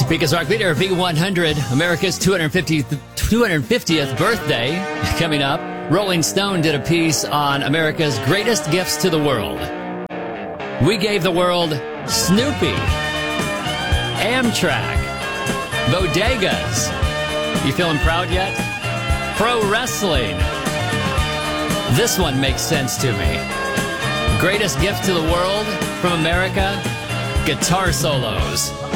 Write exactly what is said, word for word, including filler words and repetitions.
Speakers Rock Leader V one hundred, America's two hundred fiftieth, two hundred fiftieth birthday coming up. Rolling Stone did a piece on America's greatest gifts to the world. We gave the world Snoopy, Amtrak, bodegas. You feeling proud yet? Pro wrestling. This one makes sense to me. Greatest gift to the world from America, guitar solos.